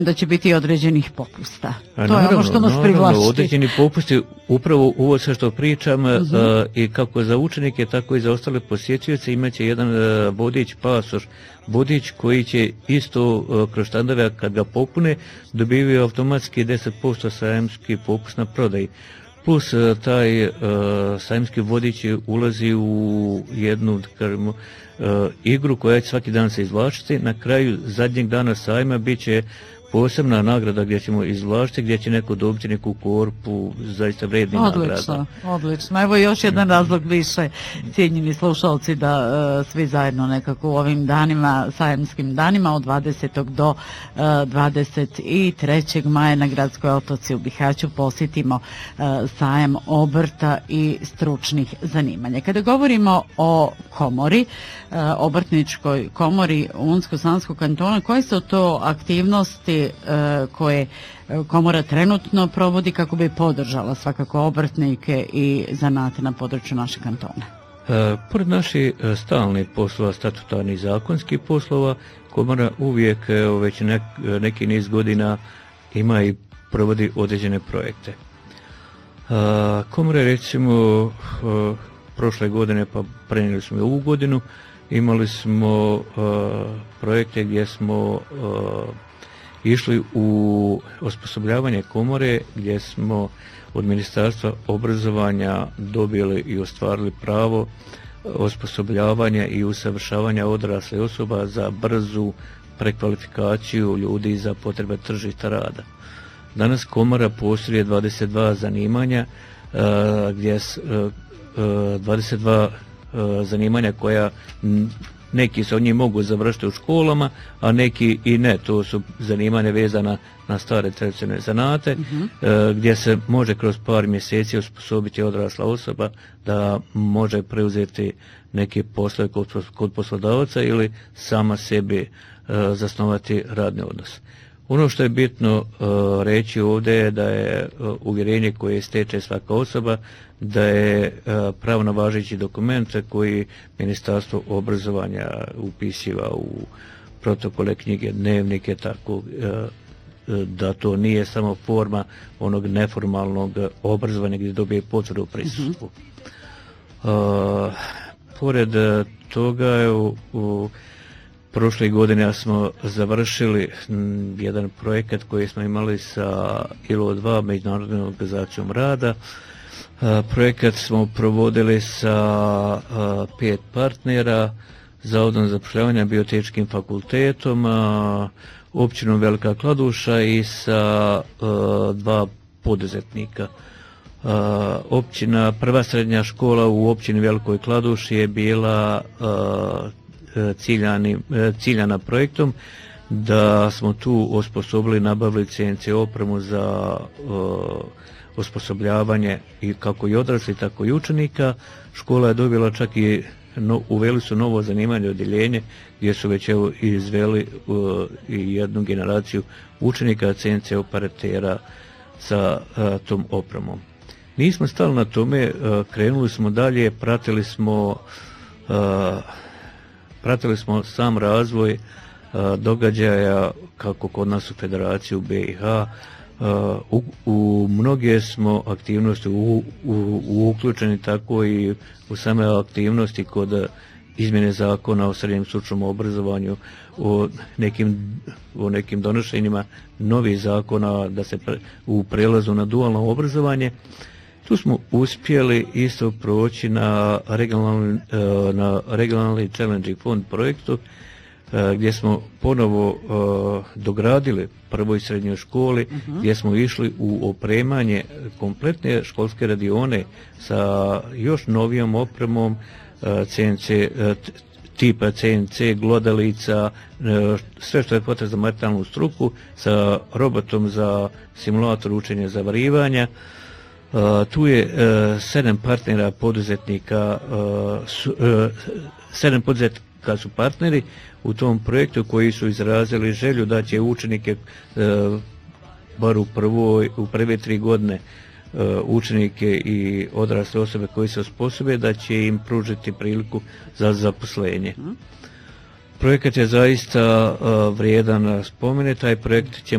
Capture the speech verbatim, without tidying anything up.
da će biti određenih popusta. A to naravno, je ono što nas naravno, privlači. Određeni popusti, upravo ovo sve što pričam, uh-huh. uh, i kako za učenike, tako i za ostale posjetioce, imaće jedan uh, vodič, pasoš, vodič koji će isto uh, kroz štandove, kad ga popune, dobivaju automatski deset posto sajamski popust na prodaj. Plus uh, taj uh, sajamski vodič ulazi u jednu, kažemo, uh, igru koja će svaki dan se izvlačiti. Na kraju zadnjeg dana sajma bit će posebna nagrada gdje ćemo izvlačiti, gdje će neko dobiti neku korpu, zaista vredni nagrada. Odlično, odlično. Evo još jedan razlog više, cijenjeni slušalci, da uh, svi zajedno nekako u ovim danima, sajamskim danima od dvadesetog do uh, dvadeset trećeg maja na Gradskoj otoci u Bihaću posjetimo uh, sajam obrta i stručnih zanimanja. Kada govorimo o komori, uh, obrtničkoj komori Unsko-Sanskog kantona, koje su to aktivnosti koje komora trenutno provodi kako bi podržala svakako obrtnike i zanate na području našeg kantona? E, pored naših stalnih poslova, statutarnih zakonskih poslova, komora uvijek evo, već nek, neki niz godina ima i provodi određene projekte. E, komora recimo e, prošle godine, pa prenijeli smo i ovu godinu, imali smo e, projekte gdje smo e, išli u osposobljavanje komore, gdje smo od Ministarstva obrazovanja dobili i ostvarili pravo osposobljavanja i usavršavanja odraslih osoba za brzu prekvalifikaciju ljudi za potrebe tržišta rada. Danas komora posjeduje dvadeset dva zanimanja, gdje dvadeset dva zanimanja koja neki se od njih mogu završiti u školama, a neki i ne. To su zanimanja vezana na stare tradicionalne zanate, uh-huh. gdje se može kroz par mjeseci osposobiti odrasla osoba da može preuzeti neke poslove kod, kod poslodavaca ili sama sebi uh, zasnovati radni odnos. Ono što je bitno uh, reći ovdje je da je uh, uvjerenje koje steče svaka osoba, da je uh, pravno važeći dokument koji Ministarstvo obrazovanja upisiva u protokole, knjige, dnevnike, tako uh, da to nije samo forma onog neformalnog obrazovanja gdje dobije potvrdu o prisustvu. Uh, pored toga je u, u prošle godine smo završili jedan projekat koji smo imali sa I L O dva, Međunarodnom organizacijom rada. Projekat smo provodili sa pet partnera, Zavodom za zapošljavanje, Biotehničkim fakultetom, općinom Velika Kladuša i sa dva poduzetnika. Općina, prva srednja škola u općini Velikoj Kladuši je bila Ciljani, ciljana projektom, da smo tu osposobili, nabavili C N C opremu za uh, osposobljavanje i kako i odraslih, tako i učenika. Škola je dobila čak i, no, uveli su novo zanimanje, odjeljenje, gdje su već evo izveli uh, i jednu generaciju učenika C N C operatera sa uh, tom opremom. Nismo stali na tome, uh, krenuli smo dalje, pratili smo uh, Pratili smo sam razvoj uh, događaja kako kod nas u Federaciji u B i H. Uh, u, u mnoge smo aktivnosti u, u, u uključeni, tako i u same aktivnosti kod izmjene zakona o srednjem stručnom obrazovanju, o nekim, o nekim donošenjima novih zakona da se pre, u prelazu na dualno obrazovanje. Tu smo uspjeli isto proći na regionalni, na regionalni Challenging Fund projektu, gdje smo ponovo dogradili prvoj srednjoj školi, uh-huh. gdje smo išli u opremanje kompletne školske radione sa još novijom opremom C N C, tipa C N C, glodalica, sve što je potrebno za materijalnu struku, sa robotom za simulator učenja zavarivanja. Uh, tu je uh, sedam partnera poduzetnika, uh, su, uh, sedam poduzetnika su partneri u tom projektu koji su izrazili želju da će učenike, uh, bar u, prvoj, u prve tri godine, uh, učenike i odrasle osobe koji se osposobe, da će im pružiti priliku za zaposlenje. Projekat je zaista uh, vrijedan spomene, taj projekt će